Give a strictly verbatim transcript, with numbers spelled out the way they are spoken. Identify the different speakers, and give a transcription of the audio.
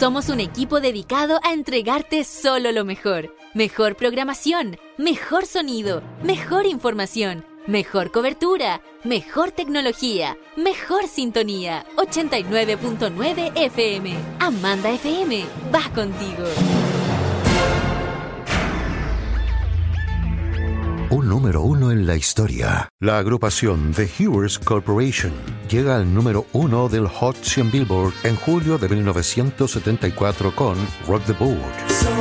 Speaker 1: Somos un equipo dedicado a entregarte solo lo mejor. Mejor programación, mejor sonido, mejor información, mejor cobertura, mejor tecnología, mejor sintonía. ochenta y nueve punto nueve F M. Amanda F M, va contigo.
Speaker 2: Un número uno en la historia. La agrupación The Hewers Corporation llega al número uno del Hot cien Billboard en julio de mil novecientos setenta y cuatro con Rock the Boat.